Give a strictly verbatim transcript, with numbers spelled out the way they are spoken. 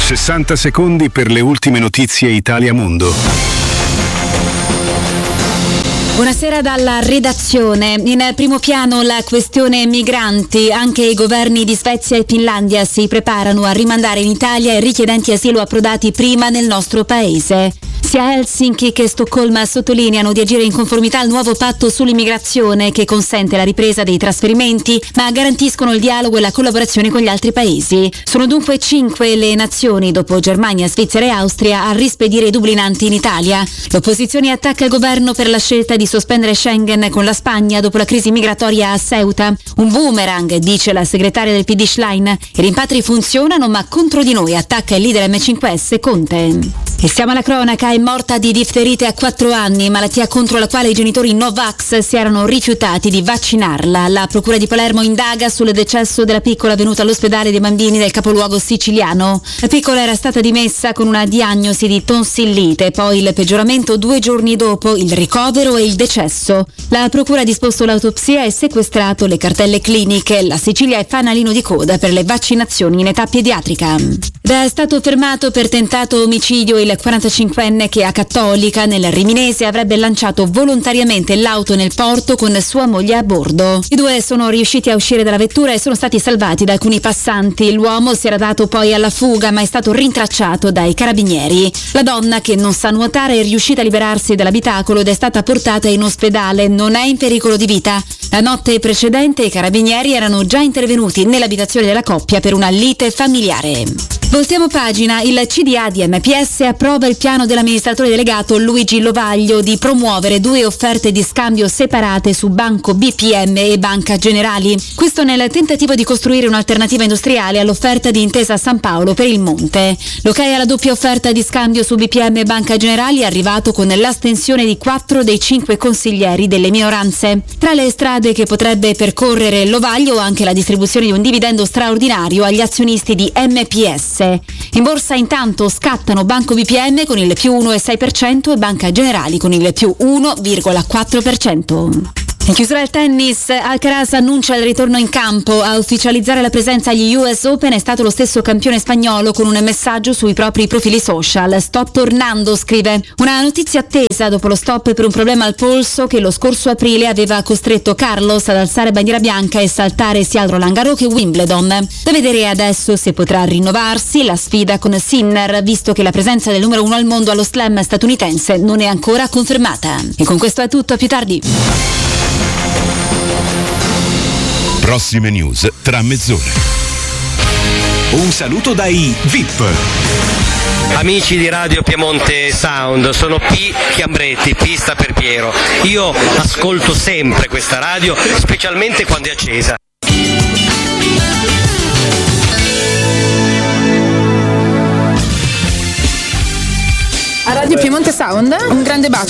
sessanta secondi per le ultime notizie Italia Mondo. Buonasera dalla redazione. In primo piano la questione migranti. Anche i governi di Svezia e Finlandia si preparano a rimandare in Italia i richiedenti asilo approdati prima nel nostro paese. Sia Helsinki che Stoccolma sottolineano di agire in conformità al nuovo patto sull'immigrazione che consente la ripresa dei trasferimenti, ma garantiscono il dialogo e la collaborazione con gli altri paesi. Sono dunque cinque le nazioni, dopo Germania, Svizzera e Austria, a rispedire i dublinanti in Italia. L'opposizione attacca il governo per la scelta di sospendere Schengen con la Spagna dopo la crisi migratoria a Ceuta. Un boomerang, dice la segretaria del P D Schlein. I rimpatri funzionano, ma contro di noi, attacca il leader M cinque S Conte. E siamo alla cronaca. È morta di difterite a quattro anni, malattia contro la quale i genitori Novax si erano rifiutati di vaccinarla. La procura di Palermo indaga sul decesso della piccola venuta all'ospedale dei bambini del capoluogo siciliano. La piccola era stata dimessa con una diagnosi di tonsillite, poi il peggioramento due giorni dopo, il ricovero e il decesso. La procura ha disposto l'autopsia e sequestrato le cartelle cliniche. La Sicilia è fanalino di coda per le vaccinazioni in età pediatrica. Ed è stato fermato per tentato omicidio il quarantacinquenne che a Cattolica, nel Riminese, avrebbe lanciato volontariamente l'auto nel porto con sua moglie a bordo. I due sono riusciti a uscire dalla vettura e sono stati salvati da alcuni passanti. L'uomo si era dato poi alla fuga, ma è stato rintracciato dai carabinieri. La donna, che non sa nuotare, è riuscita a liberarsi dall'abitacolo ed è stata portata in ospedale. Non è in pericolo di vita. La notte precedente i carabinieri erano già intervenuti nell'abitazione della coppia per una lite familiare. Voltiamo pagina. Il C D A di M P S approva il piano dell'amministratore delegato Luigi Lovaglio di promuovere due offerte di scambio separate su Banco B P M e Banca Generali. Questo nel tentativo di costruire un'alternativa industriale all'offerta di Intesa San Paolo per il Monte. L'ok alla doppia offerta di scambio su B P M e Banca Generali è arrivato con l'astensione di quattro dei cinque consiglieri delle minoranze. Tra le strade che potrebbe percorrere Lovaglio, anche la distribuzione di un dividendo straordinario agli azionisti di M P S. In borsa intanto scattano Banco B P M con il più uno virgola sei per cento e Banca Generali con il più uno virgola quattro per cento. In chiusura al tennis, Alcaraz annuncia il ritorno in campo. A ufficializzare la presenza agli U S Open è stato lo stesso campione spagnolo con un messaggio sui propri profili social. Sto tornando, scrive. Una notizia attesa dopo lo stop per un problema al polso che lo scorso aprile aveva costretto Carlos ad alzare bandiera bianca e saltare sia al Roland Garros che Wimbledon. Da vedere adesso se potrà rinnovarsi la sfida con Sinner, visto che la presenza del numero uno al mondo allo slam statunitense non è ancora confermata. E con questo è tutto, a più tardi. Prossime news tra mezz'ora. Un saluto dai V I P. Amici di Radio Piemonte Sound, sono P. Chiambretti, Pista per Piero. Io ascolto sempre questa radio, specialmente quando è accesa. A Radio Piemonte Sound, un grande bacio.